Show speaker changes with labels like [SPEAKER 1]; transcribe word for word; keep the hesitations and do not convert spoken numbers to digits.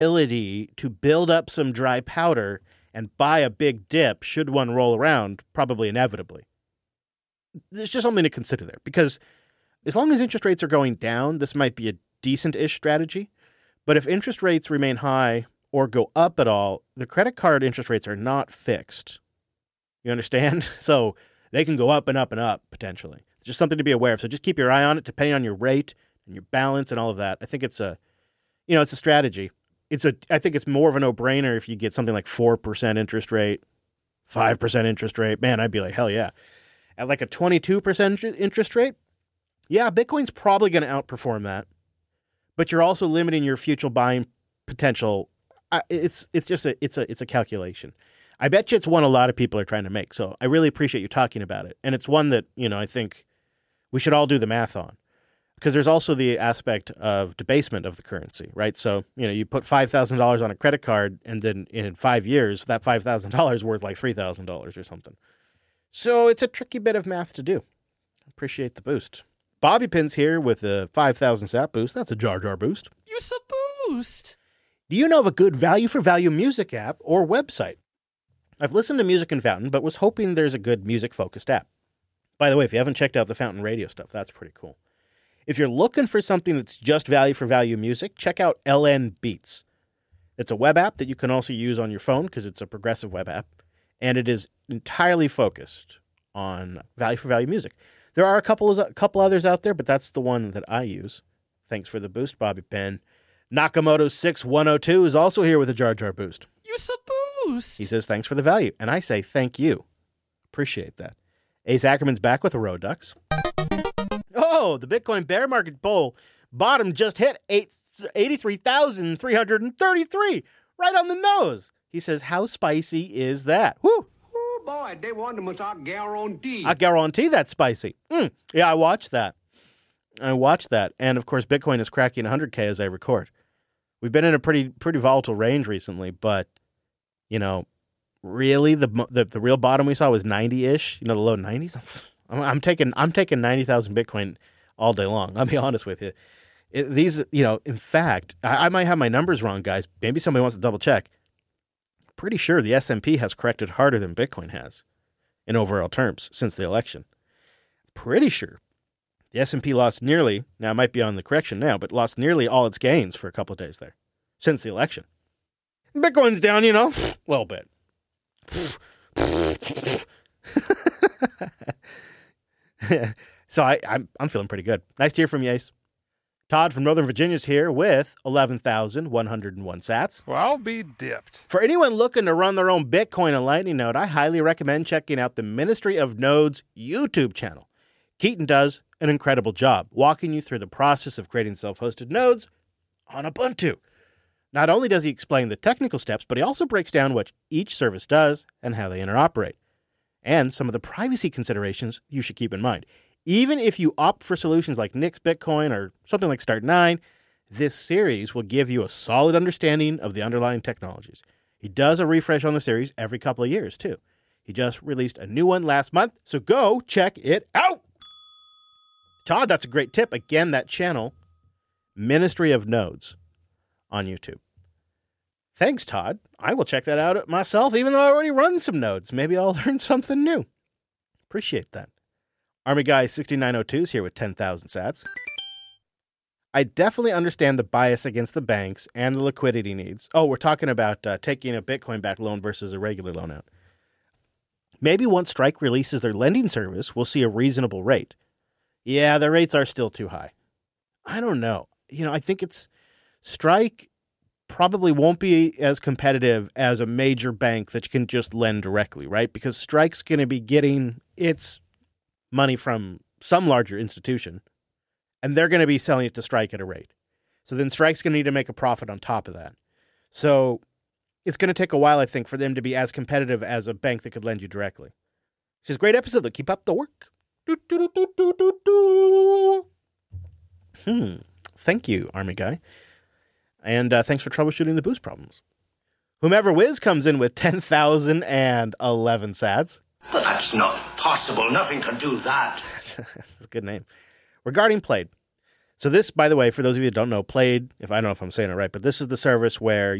[SPEAKER 1] ability to build up some dry powder and buy a big dip should one roll around, probably inevitably. There's just something to consider there, because as long as interest rates are going down, this might be a decent-ish strategy. But if interest rates remain high or go up at all, the credit card interest rates are not fixed. You understand? So they can go up and up and up, potentially. It's just something to be aware of. So just keep your eye on it, depending on your rate and your balance and all of that. I think it's a, you know, it's a strategy. It's a, I think it's more of a no-brainer if you get something like four percent interest rate, five percent interest rate. Man, I'd be like, hell yeah. At like a twenty-two percent interest rate, yeah, Bitcoin's probably going to outperform that. But you're also limiting your future buying potential. It's it's just a it's a it's a calculation. I bet you it's one a lot of people are trying to make. So I really appreciate you talking about it. And it's one that, you know, I think we should all do the math on. Because there's also the aspect of debasement of the currency, right? So, you know, you put five thousand dollars on a credit card, and then in five years, that five thousand dollars is worth like three thousand dollars or something. So it's a tricky bit of math to do. Appreciate the boost. Bobby Pins here with a five thousand sat boost. That's a Jar Jar boost.
[SPEAKER 2] Use a boost.
[SPEAKER 1] Do you know of a good value-for-value music app or website? I've listened to music in Fountain, but was hoping there's a good music-focused app. By the way, if you haven't checked out the Fountain Radio stuff, that's pretty cool. If you're looking for something that's just value-for-value music, check out L N Beats. It's a web app that you can also use on your phone because it's a progressive web app, and it is entirely focused on value-for-value music. There are a couple of, a couple others out there, but that's the one that I use. Thanks for the boost, Bobby Penn. Nakamoto six one oh two is also here with a Jar Jar boost.
[SPEAKER 2] Use a boost.
[SPEAKER 1] He says, thanks for the value. And I say, thank you. Appreciate that. Ace Ackerman's back with a Rodux. Oh, the Bitcoin bear market bull bottom just hit eighty-three thousand three hundred thirty-three. Right on the nose. He says, how spicy is that? Woo!
[SPEAKER 3] Oh, boy, they want them, I guarantee.
[SPEAKER 1] I guarantee that's spicy. Mm. Yeah, I watched that. I watched that. And, of course, Bitcoin is cracking one hundred K as I record. We've been in a pretty pretty volatile range recently, but, you know, really, the the, the real bottom we saw was ninety-ish, you know, the low nineties. I'm, I'm taking I'm taking ninety thousand Bitcoin all day long. I'll be honest with you. It, these, you know, in fact, I, I might have my numbers wrong, guys. Maybe somebody wants to double check. Pretty sure the S and P has corrected harder than Bitcoin has in overall terms since the election. Pretty sure. The S and P lost nearly, now it might be on the correction now, but lost nearly all its gains for a couple of days there since the election. Bitcoin's down, you know, a little bit. So I, I'm I'm feeling pretty good. Nice to hear from you, Ace. Todd from Northern Virginia's here with eleven thousand one hundred one sats.
[SPEAKER 4] Well, I'll be dipped.
[SPEAKER 1] For anyone looking to run their own Bitcoin and Lightning node, I highly recommend checking out the Ministry of Nodes YouTube channel. Keaton does an incredible job walking you through the process of creating self-hosted nodes on Ubuntu. Not only does he explain the technical steps, but he also breaks down what each service does and how they interoperate, and some of the privacy considerations you should keep in mind. Even if you opt for solutions like Nix Bitcoin or something like Start nine, this series will give you a solid understanding of the underlying technologies. He does a refresh on the series every couple of years, too. He just released a new one last month, so go check it out. Todd, that's a great tip. Again, that channel, Ministry of Nodes on YouTube. Thanks, Todd. I will check that out myself, even though I already run some nodes. Maybe I'll learn something new. Appreciate that. Army Guy sixty-nine oh two is here with ten thousand sats. I definitely understand the bias against the banks and the liquidity needs. Oh, we're talking about uh, taking a Bitcoin-backed loan versus a regular loan out. Maybe once Strike releases their lending service, we'll see a reasonable rate. Yeah, the rates are still too high. I don't know. You know, I think it's Strike probably won't be as competitive as a major bank that can just lend directly, right? Because Strike's going to be getting its money from some larger institution, and they're going to be selling it to Strike at a rate. So then Strike's going to need to make a profit on top of that. So it's going to take a while, I think, for them to be as competitive as a bank that could lend you directly. Which is a great episode, though. Keep up the work. Do, do, do, do, do, do. Hmm. Thank you, Army Guy. And uh, thanks for troubleshooting the boost problems. Whomever Wiz comes in with ten thousand eleven sats.
[SPEAKER 3] But that's not possible. Nothing can do that.
[SPEAKER 1] That's a good name. Regarding Plaid, So this, by the way, for those of you that don't know, Played, if I don't know if I'm saying it right, but this is the service where